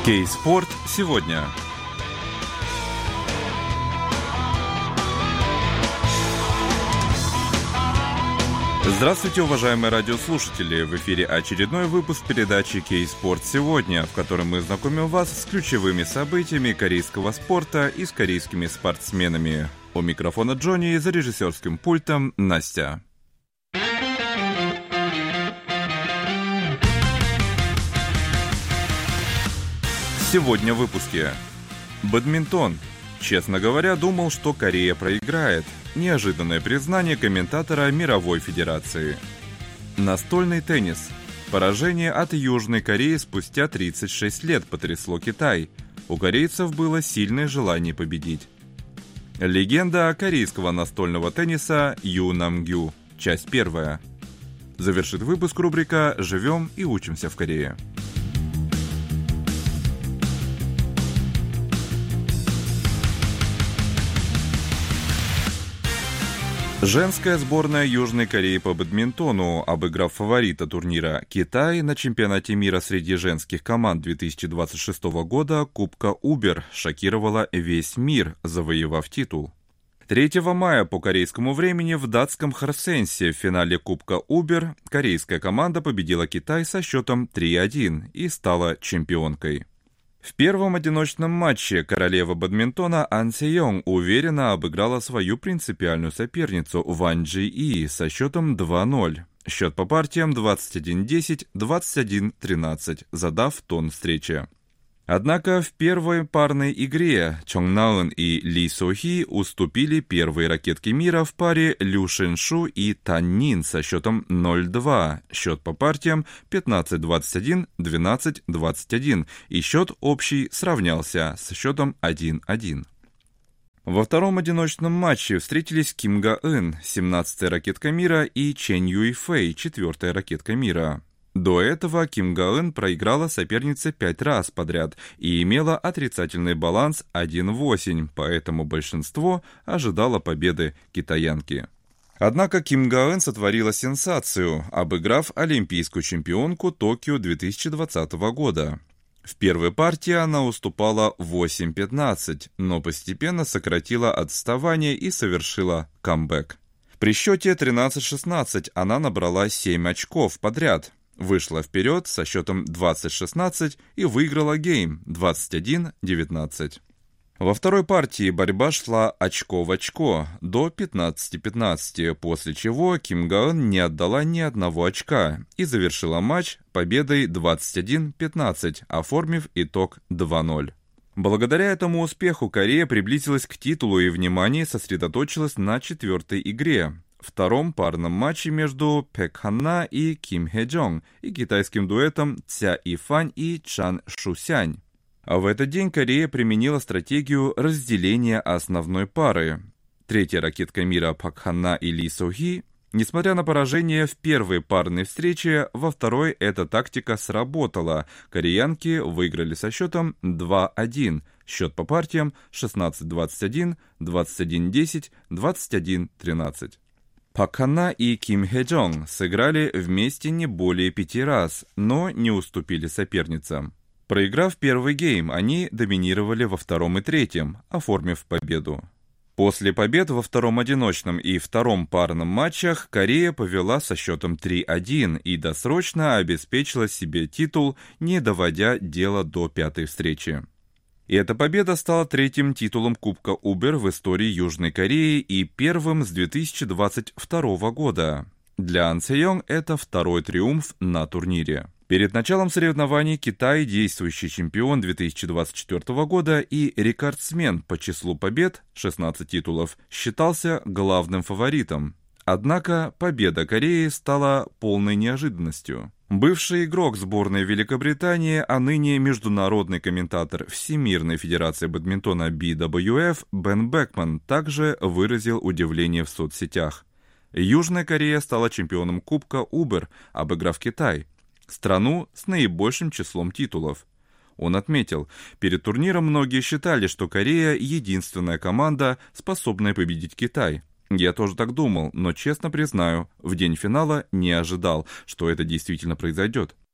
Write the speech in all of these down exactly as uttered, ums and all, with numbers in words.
Кей-спорт сегодня. Здравствуйте, уважаемые радиослушатели! В эфире очередной выпуск передачи «Кей-спорт сегодня», в котором мы знакомим вас с ключевыми событиями корейского спорта и с корейскими спортсменами. У микрофона Джонни, за режиссерским пультом Настя. Сегодня в выпуске. Бадминтон. Честно говоря, думал, что Корея проиграет. Неожиданное признание комментатора Мировой Федерации. Настольный теннис. Поражение от Южной Кореи спустя тридцать шесть лет потрясло Китай. У корейцев было сильное желание победить. Легенда корейского настольного тенниса Ю Намгю. Часть первая. Завершит выпуск рубрика «Живем и учимся в Корее». Женская сборная Южной Кореи по бадминтону, обыграв фаворита турнира Китай на чемпионате мира среди женских команд две тысячи двадцать шестого года Кубка Убер, шокировала весь мир, завоевав титул. третьего мая по корейскому времени в датском Хорсенсе в финале Кубка Убер корейская команда победила Китай со счетом три один и стала чемпионкой. В первом одиночном матче королева бадминтона Ан Се-йонг уверенно обыграла свою принципиальную соперницу Ван Джи-и со счетом два ноль. Счет по партиям двадцать один десять, двадцать один тринадцать, задав тон встречи. Однако в первой парной игре Чон На-ын и Ли Со-хи уступили первые ракетки мира в паре Лю Шин-шу и Тан Нин со счетом ноль два. Счет по партиям пятнадцать двадцать один, двенадцать двадцать один, и счет общий сравнялся с счетом один один. Во втором одиночном матче встретились Ким Га-ын, семнадцатая ракетка мира, и Чен Юй-фэй, четвертая ракетка мира. До этого Ким Га-ын проиграла сопернице пять раз подряд и имела отрицательный баланс один восемь, поэтому большинство ожидало победы китаянки. Однако Ким Га-ын сотворила сенсацию, обыграв олимпийскую чемпионку Токио две тысячи двадцатого года. В первой партии она уступала восемь пятнадцать, но постепенно сократила отставание и совершила камбэк. При счете тринадцать шестнадцать она набрала семь очков подряд. Вышла вперед со счетом двадцать шестнадцать и выиграла гейм двадцать один девятнадцать. Во второй партии борьба шла очко в очко до пятнадцать пятнадцать, после чего Ким Га-ын не отдала ни одного очка и завершила матч победой двадцать один пятнадцать, оформив итог два ноль. Благодаря этому успеху Корея приблизилась к титулу и внимание сосредоточилось на четвертой игре. Втором парном матче между Пек Ханна и Ким Хэ-джонг и китайским дуэтом Ця И-фань и Чан Шу-сянь. А в этот день Корея применила стратегию разделения основной пары. Третья ракетка мира Пак Ханна и Ли Со-хи. Несмотря на поражение в первой парной встрече, во второй эта тактика сработала. Кореянки выиграли со счетом два один. Счет по партиям шестнадцать двадцать один, двадцать один десять, двадцать один тринадцать. Пак Ханна и Ким Хэ-джонг сыграли вместе не более пяти раз, но не уступили соперницам. Проиграв первый гейм, они доминировали во втором и третьем, оформив победу. После побед во втором одиночном и втором парном матчах Корея повела со счетом три один и досрочно обеспечила себе титул, не доводя дело до пятой встречи. И эта победа стала третьим титулом Кубка Убер в истории Южной Кореи и первым с две тысячи двадцать второго года. Для Ан Се-йонг это второй триумф на турнире. Перед началом соревнований Китай, действующий чемпион две тысячи двадцать четвёртого года и рекордсмен по числу побед, шестнадцать титулов, считался главным фаворитом. Однако победа Кореи стала полной неожиданностью. Бывший игрок сборной Великобритании, а ныне международный комментатор Всемирной Федерации бадминтона би дабл ю эф Бен Бекман также выразил удивление в соцсетях. Южная Корея стала чемпионом Кубка Убер, обыграв Китай, страну с наибольшим числом титулов. Он отметил, перед турниром многие считали, что Корея – единственная команда, способная победить Китай. Я тоже так думал, но, честно признаю, в день финала не ожидал, что это действительно произойдет.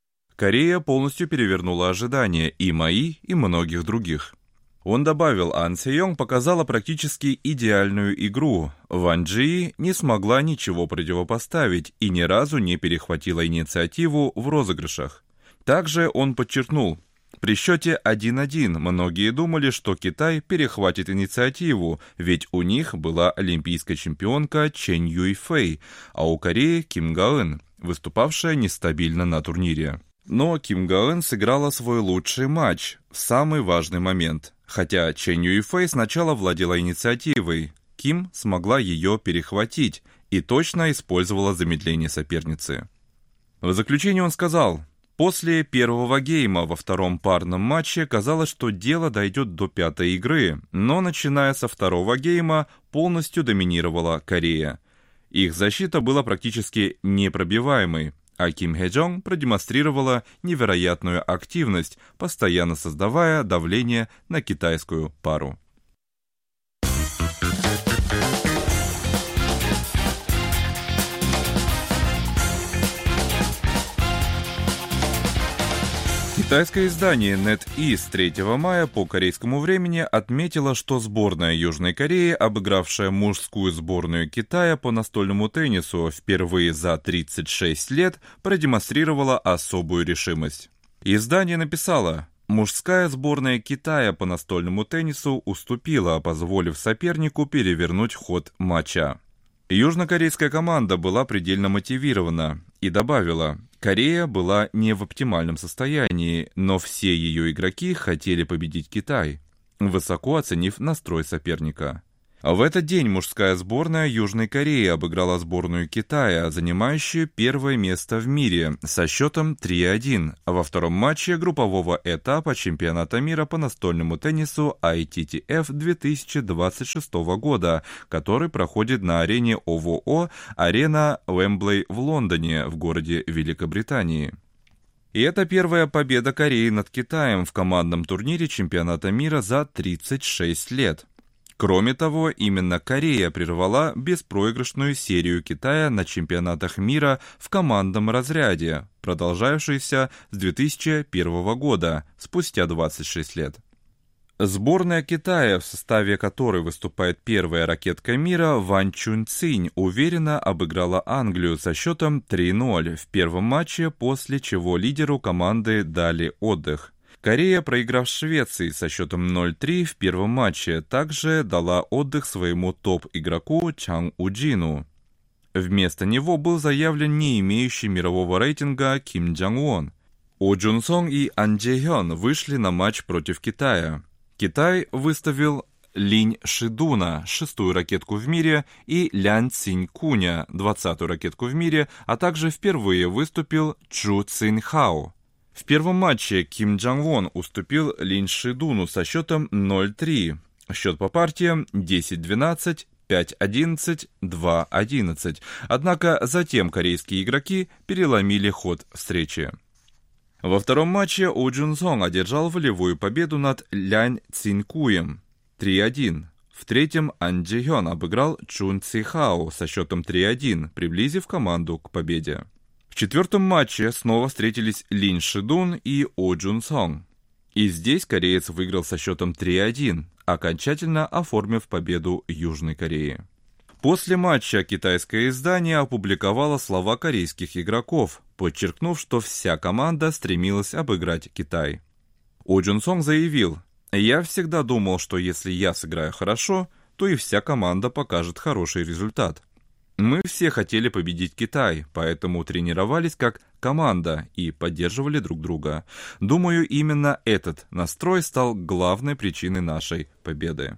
Корея полностью перевернула ожидания и мои, и многих других. Он добавил, Ан Се-йонг показала практически идеальную игру. Ван Джи не смогла ничего противопоставить и ни разу не перехватила инициативу в розыгрышах. Также он подчеркнул, при счете один-один многие думали, что Китай перехватит инициативу, ведь у них была олимпийская чемпионка Чен Юйфэй, а у Кореи Ким Га-ын, выступавшая нестабильно на турнире. Но Ким Га-ын сыграла свой лучший матч в самый важный момент. Хотя Чен Юйфэй сначала владела инициативой, Ким смогла ее перехватить и точно использовала замедление соперницы. В заключение он сказал, после первого гейма во втором парном матче казалось, что дело дойдет до пятой игры, но начиная со второго гейма полностью доминировала Корея. Их защита была практически непробиваемой, а Ким Хэ-джонг продемонстрировала невероятную активность, постоянно создавая давление на китайскую пару. Китайское издание NetEase третьего мая по корейскому времени отметило, что сборная Южной Кореи, обыгравшая мужскую сборную Китая по настольному теннису впервые за тридцать шесть лет, продемонстрировала особую решимость. Издание написало, мужская сборная Китая по настольному теннису уступила, позволив сопернику перевернуть ход матча. Южнокорейская команда была предельно мотивирована и добавила, Корея была не в оптимальном состоянии, но все ее игроки хотели победить Китай, высоко оценив настрой соперника. В этот день мужская сборная Южной Кореи обыграла сборную Китая, занимающую первое место в мире, со счетом три-один, во втором матче группового этапа чемпионата мира по настольному теннису ай ти ти эф две тысячи двадцать шестого года, который проходит на арене о вэ о «Арена Уэмблей» в Лондоне, в городе Великобритании. И это первая победа Кореи над Китаем в командном турнире чемпионата мира за тридцать шесть лет. Кроме того, именно Корея прервала беспроигрышную серию Китая на чемпионатах мира в командном разряде, продолжавшуюся с две тысячи первого года, спустя двадцать шесть лет. Сборная Китая, в составе которой выступает первая ракетка мира Ван Чунцинь, уверенно обыграла Англию со счетом три-ноль в первом матче, после чего лидеру команды дали отдых. Корея, проиграв Швеции со счетом ноль-три в первом матче, также дала отдых своему топ-игроку Чанг У-джину. Вместо него был заявлен не имеющий мирового рейтинга Ким Чжан-вон. О Джун-сон и Ан Чжэ-хён вышли на матч против Китая. Китай выставил Линь Шидуна, шестую ракетку в мире, и Лян Цинь-куня, двадцатую ракетку в мире, а также впервые выступил Чжу Цинь-хао. В первом матче Ким Чжан-вон уступил Линь Шидуну со счетом ноль-три. Счет по партиям десять-двенадцать, пять-одиннадцать, два-одиннадцать. Однако затем корейские игроки переломили ход встречи. Во втором матче О Джун-сон одержал волевую победу над Лянь Цинь-куем три-один. В третьем Ан Чжэ-хён обыграл Чун Ци-хао со счетом три-один, приблизив команду к победе. В четвертом матче снова встретились Линь Шидун и О Джун-сон. И здесь кореец выиграл со счетом три-один, окончательно оформив победу Южной Кореи. После матча китайское издание опубликовало слова корейских игроков, подчеркнув, что вся команда стремилась обыграть Китай. О Джун-сон заявил, «Я всегда думал, что если я сыграю хорошо, то и вся команда покажет хороший результат. Мы все хотели победить Китай, поэтому тренировались как команда и поддерживали друг друга. Думаю, именно этот настрой стал главной причиной нашей победы».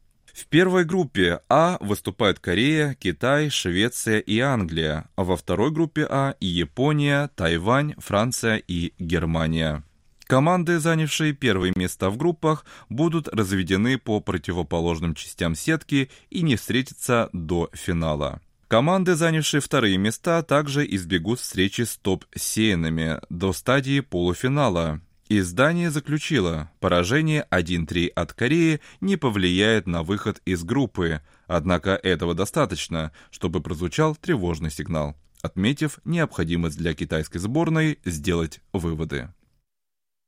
В первой группе А выступают Корея, Китай, Швеция и Англия, а во второй группе А Япония, Тайвань, Франция и Германия. Команды, занявшие первые места в группах, будут разведены по противоположным частям сетки и не встретятся до финала. Команды, занявшие вторые места, также избегут встречи с топ-сеянами до стадии полуфинала. Издание заключило, поражение один-три от Кореи не повлияет на выход из группы, однако этого достаточно, чтобы прозвучал тревожный сигнал. отметив необходимость для китайской сборной сделать выводы.